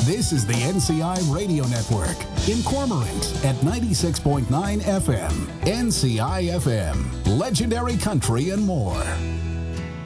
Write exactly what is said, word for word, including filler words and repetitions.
This is the N C I Radio Network in Cormorant at ninety-six point nine F M. N C I F M, legendary country and more.